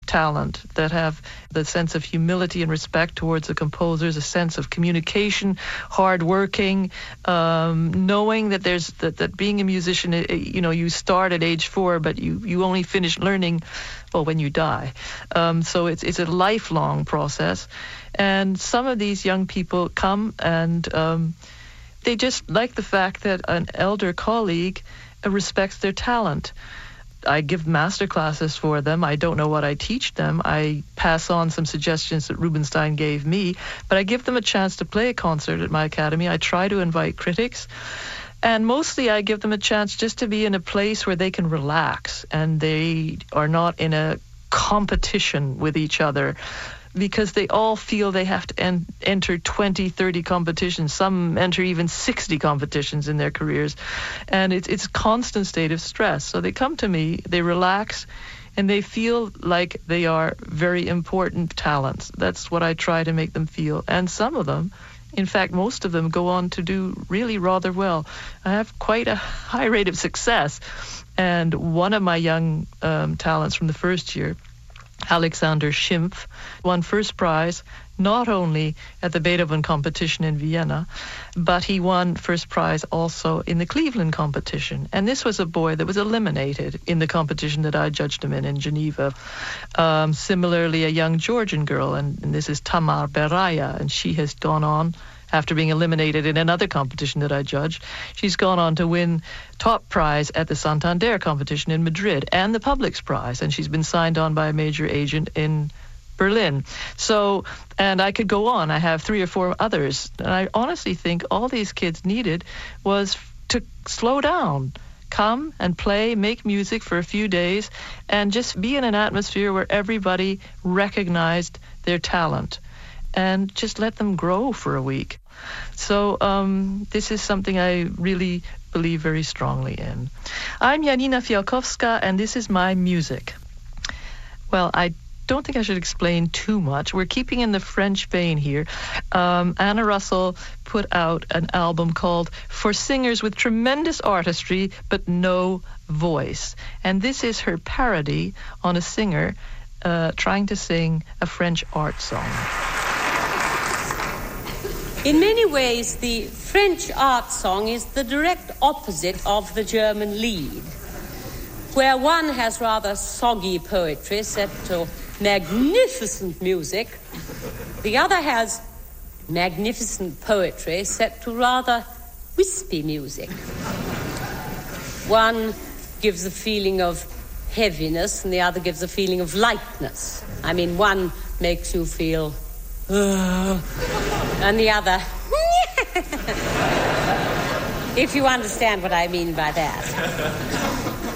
talent, that have the sense of humility and respect towards the composers, a sense of communication, hard working, knowing that there's that being a musician, you start at age 4, but you only finish learning, when you die. So it's a lifelong process. And some of these young people come and they just like the fact that an elder colleague respects their talent. I give master classes for them. I don't know what I teach them. I pass on some suggestions that Rubinstein gave me, but I give them a chance to play a concert at my academy. I try to invite critics, and mostly I give them a chance just to be in a place where they can relax and they are not in a competition with each other, because they all feel they have to enter 20, 30 competitions. Some enter even 60 competitions in their careers. And it's a constant state of stress. So they come to me, they relax, and they feel like they are very important talents. That's what I try to make them feel. And some of them, in fact, most of them go on to do really rather well. I have quite a high rate of success. And one of my young talents from the first year, Alexander Schimpf, won first prize not only at the Beethoven competition in Vienna, but he won first prize also in the Cleveland competition. And this was a boy that was eliminated in the competition that I judged him in Geneva. Similarly, a young Georgian girl, and this is Tamar Beraya, and she has gone on, after being eliminated in another competition that I judged, she's gone on to win top prize at the Santander competition in Madrid and the Publix prize, and she's been signed on by a major agent in Berlin. So, and I could go on. I have 3 or 4 others. And I honestly think all these kids needed was to slow down, come and play, make music for a few days, and just be in an atmosphere where everybody recognized their talent, and just let them grow for a week. So this is something I really believe very strongly in. I'm Janina Fialkowska, and this is my music. Well, I don't think I should explain too much. We're keeping in the French vein here. Anna Russell put out an album called For Singers with Tremendous Artistry But No Voice. And this is her parody on a singer trying to sing a French art song. In many ways, the French art song is the direct opposite of the German Lied, where one has rather soggy poetry set to magnificent music, the other has magnificent poetry set to rather wispy music. One gives a feeling of heaviness and the other gives a feeling of lightness. I mean, one makes you feel and the other if you understand what I mean by that.